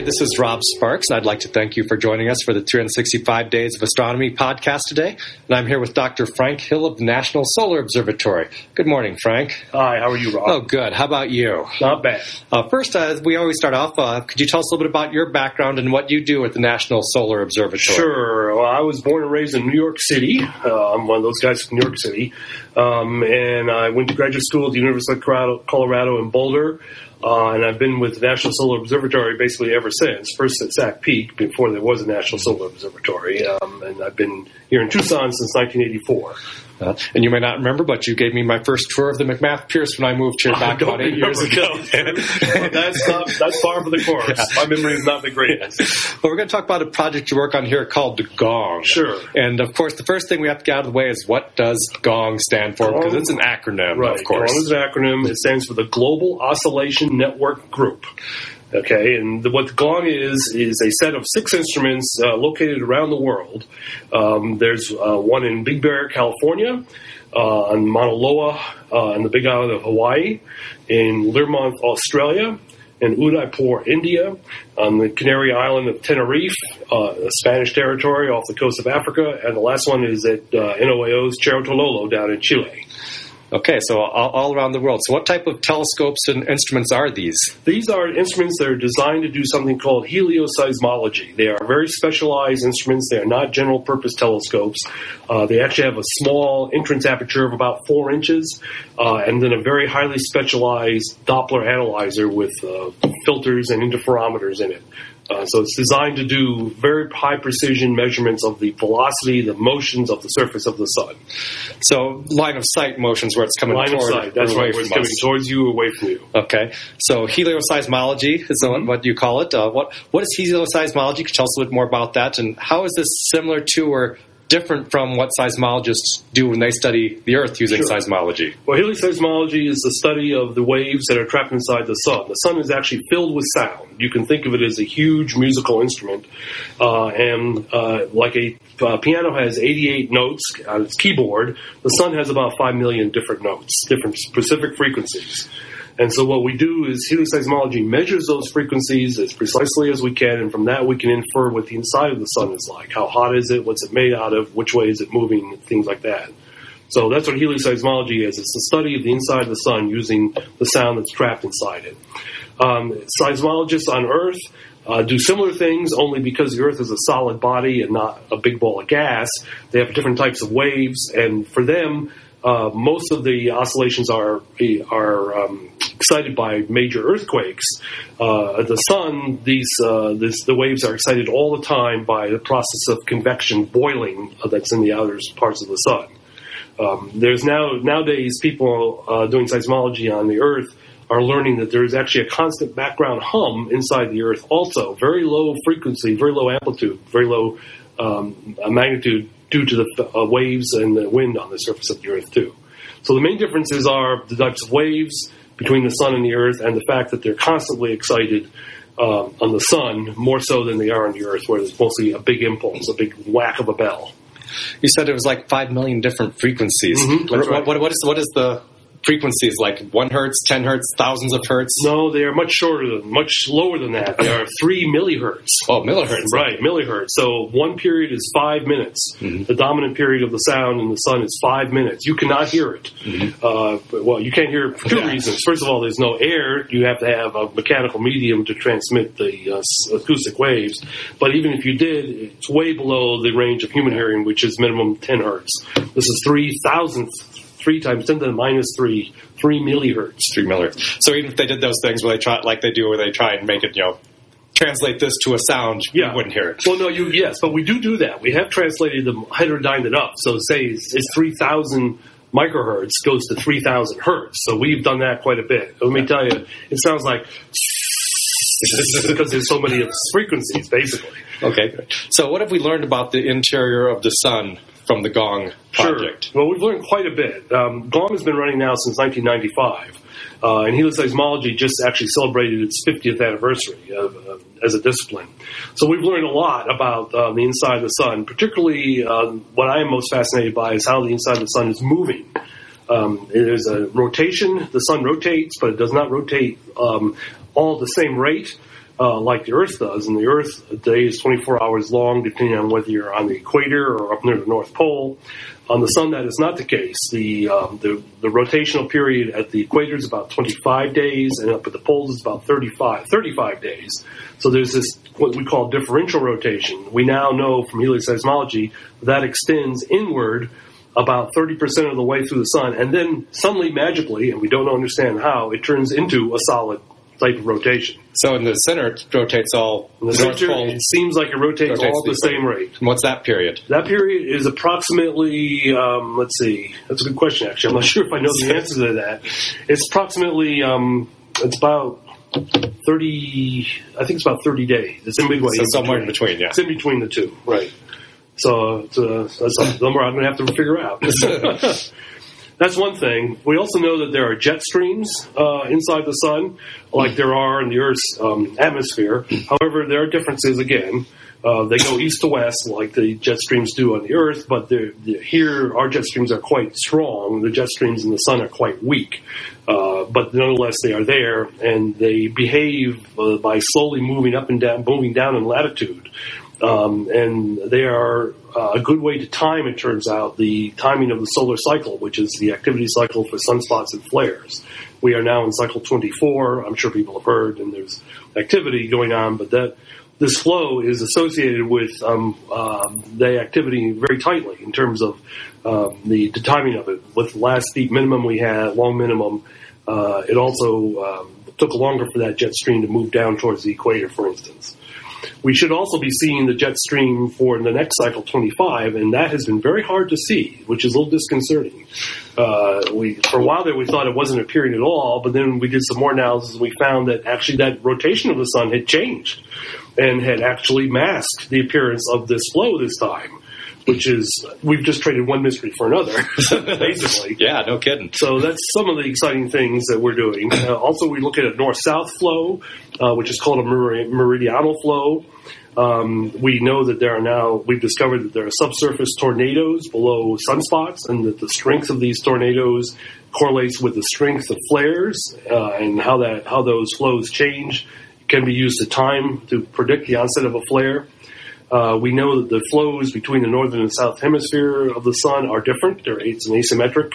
this is Rob Sparks, and I'd like to thank you for joining us for the 365 Days of Astronomy podcast today. And I'm here with Dr. Frank Hill of the National Solar Observatory. Good morning, Frank. Hi, how are you, Rob? Oh, good. How about you? Not bad. First, we always start off, could you tell us a little bit about your background and what you do at the National Solar Observatory? Sure. Well, I was born and raised in New York City. I'm one of those guys from New York City. And I went to graduate school at the University of Colorado in Boulder. And I've been with the National Solar Observatory basically ever since, first at Sac Peak before there was a National Solar Observatory. And I've been here in Tucson since 1984. And you may not remember, but you gave me my first tour of the McMath Pierce when I moved here back about 8 years ago. That's far from the course. Yeah. My memory is not the greatest. Well, we're going to talk about a project you work on here called the GONG. Sure. And, of course, the first thing we have to get out of the way is what does GONG stand for? Because it's an acronym, right. Of course. GONG is an acronym. It stands for the Global Oscillation Network Group. Okay, and what the GONG is a set of 6 instruments located around the world. There's one in Big Bear, California, on Mauna Loa, in the Big Island of Hawaii, in Learmonth, Australia, in Udaipur, India, on the Canary Island of Tenerife, a Spanish territory off the coast of Africa, and the last one is at NOAO's Cerro Tololo down in Chile. Okay, so all around the world. So what type of telescopes and instruments are these? These are instruments that are designed to do something called helioseismology. They are very specialized instruments. They are not general-purpose telescopes. They actually have a small entrance aperture of about 4 inches, and then a very highly specialized Doppler analyzer with filters and interferometers in it. So it's designed to do very high-precision measurements of the velocity, the motions of the surface of the sun. So line-of-sight motions where it's coming toward you. Line of sight, that's right, where it's coming towards you, away from you. Okay. So helioseismology is what you call it. What is helioseismology? Could you tell us a little bit more about that? And how is this similar to or different from what seismologists do when they study the Earth using seismology? Well, helioseismology is the study of the waves that are trapped inside the sun. The sun is actually filled with sound. You can think of it as a huge musical instrument. And like a piano has 88 notes on its keyboard, the sun has about 5 million different notes, different specific frequencies. And so what we do is helioseismology measures those frequencies as precisely as we can, and from that we can infer what the inside of the sun is like. How hot is it? What's it made out of? Which way is it moving? Things like that. So that's what helioseismology is. It's the study of the inside of the sun using the sound that's trapped inside it. Seismologists on Earth do similar things, only because the Earth is a solid body and not a big ball of gas. They have different types of waves, and for them, most of the oscillations are excited by major earthquakes. The sun, the waves are excited all the time by the process of convection, boiling that's in the outer parts of the sun. There's nowadays people doing seismology on the Earth are learning that there's actually a constant background hum inside the Earth also. Very low frequency, very low amplitude, very low magnitude due to the waves and the wind on the surface of the Earth too. So the main differences are the types of waves between the sun and the Earth, and the fact that they're constantly excited on the sun more so than they are on the Earth, where there's mostly a big impulse, a big whack of a bell. You said it was like 5 million different frequencies. Mm-hmm. What is the frequencies, like 1 hertz, 10 hertz, thousands of hertz? No, they are much lower than that. They are 3 millihertz. Oh, millihertz. Right, millihertz. So 1 period is 5 minutes. Mm-hmm. The dominant period of the sound in the sun is 5 minutes. You cannot hear it. Mm-hmm. Well, you can't hear it for 2 reasons. First of all, there's no air. You have to have a mechanical medium to transmit the acoustic waves. But even if you did, it's way below the range of human hearing, which is minimum 10 hertz. This is 3,000th. 3 times 10 to the minus 3 millihertz. 3 millihertz. So even if they did those things where they try, like they do, where they try and make it, translate this to a sound, you wouldn't hear it. Well, no, yes, but we do that. We have translated them, heterodyned it up. So say it's 3,000 microhertz goes to 3,000 hertz. So we've done that quite a bit. Let me tell you, it sounds like because there's so many frequencies, basically. Okay, good. So what have we learned about the interior of the sun from the GONG project? Sure. Well, we've learned quite a bit. GONG has been running now since 1995, and helioseismology just actually celebrated its 50th anniversary as a discipline. So we've learned a lot about the inside of the sun. Particularly, what I am most fascinated by is how the inside of the sun is moving. There's a rotation. The sun rotates, but it does not rotate all at the same rate. like the Earth does. And the Earth day is 24 hours long, depending on whether you're on the equator or up near the North Pole. On the sun, that is not the case. The rotational period at the equator is about 25 days, and up at the poles is about 35 days. So there's this, what we call differential rotation. We now know from helioseismology that extends inward about 30% of the way through the sun, and then suddenly, magically, and we don't understand how, it turns into a solid type of rotation. So in the center, it rotates all in the North Pole. It seems like it rotates all at the same rate. And what's that period? That period is approximately, let's see, that's a good question, actually. I'm not sure if I know the answer to that. It's approximately, it's about 30, I think it's about 30 days. It's in midway. So somewhere in between, yeah. It's in between the two, right. So that's a number I'm going to have to figure out. That's one thing. We also know that there are jet streams inside the sun, like there are in the Earth's atmosphere. However, there are differences again. They go east to west like the jet streams do on the Earth, but here our jet streams are quite strong. The jet streams in the sun are quite weak. But nonetheless, they are there, and they behave by slowly moving up and down, moving down in latitude. And they are a good way to time, it turns out, the timing of the solar cycle, which is the activity cycle for sunspots and flares. We are now in cycle 24. I'm sure people have heard, and there's activity going on, but this flow is associated with the activity very tightly in terms of the timing of it. With the last steep minimum we had, long minimum, it also took longer for that jet stream to move down towards the equator, for instance. We should also be seeing the jet stream for the next cycle 25, and that has been very hard to see, which is a little disconcerting. For a while there, we thought it wasn't appearing at all, but then we did some more analysis, and we found that actually that rotation of the sun had changed and had actually masked the appearance of this flow this time, which is, we've just traded one mystery for another, basically. Yeah, no kidding. So that's some of the exciting things that we're doing. Also, we look at a north-south flow, which is called a meridional flow. We know that we've discovered that there are subsurface tornadoes below sunspots, and that the strength of these tornadoes correlates with the strength of flares, and how those flows change can be used to predict the onset of a flare. We know that the flows between the northern and south hemisphere of the sun are different. It's an asymmetric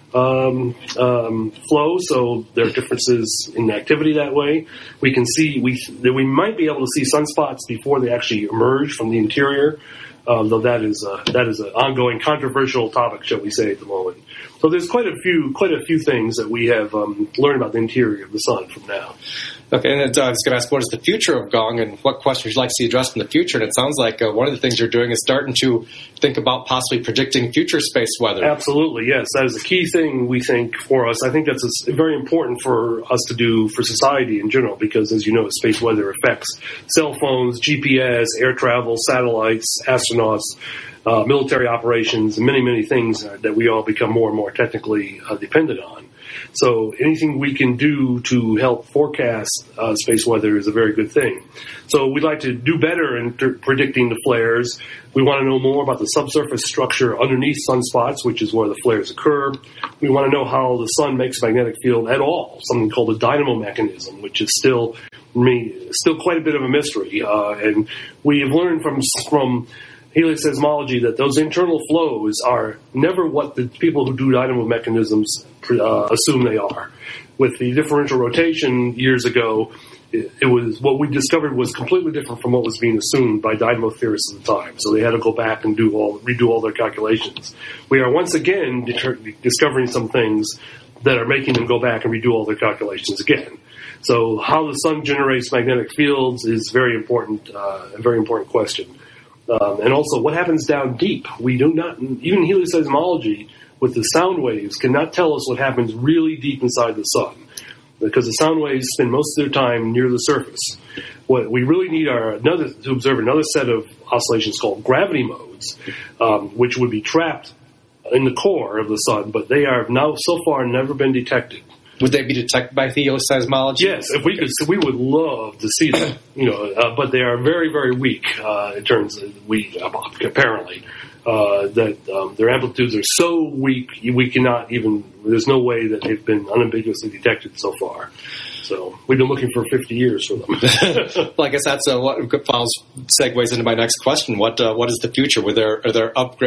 flow, so there are differences in activity that way. We can see that we might be able to see sunspots before they actually emerge from the interior, though that is an ongoing controversial topic, shall we say, at the moment. So there's quite a few things that we have learned about the interior of the sun from now. Okay, and I was going to ask, what is the future of Gong, and what questions you'd like to see addressed in the future? And it sounds like one of the things you're doing is starting to think about possibly predicting future space weather. Absolutely, yes. That is a key thing, we think, for us. I think that's very important for us to do for society in general, because, as you know, space weather affects cell phones, GPS, air travel, satellites, astronauts, military operations, and many, many things that we all become more and more technically dependent on. So anything we can do to help forecast space weather is a very good thing. So we'd like to do better in predicting the flares. We want to know more about the subsurface structure underneath sunspots, which is where the flares occur. We want to know how the sun makes a magnetic field at all, something called a dynamo mechanism, which is still quite a bit of a mystery. And we have learned from helioseismology that those internal flows are never what the people who do dynamo mechanisms assume they are. With the differential rotation years ago, it was what we discovered was completely different from what was being assumed by dynamo theorists at the time. So they had to go back and redo all their calculations. We are once again discovering some things that are making them go back and redo all their calculations again. So how the sun generates magnetic fields is very important, a very important question. And also, what happens down deep? We do not, even helioseismology with the sound waves cannot tell us what happens really deep inside the sun, because the sound waves spend most of their time near the surface. What we really need to observe another set of oscillations called gravity modes, which would be trapped in the core of the sun, but they are now so far never been detected. Would they be detected by helioseismology? Yes, if we could, we would love to see them. But they are very, very weak in terms of apparently that their amplitudes are so weak we cannot even. There's no way that they've been unambiguously detected so far. So we've been looking for 50 years for them. Well, I guess that's what segues into my next question. What is the future? Are there upgrades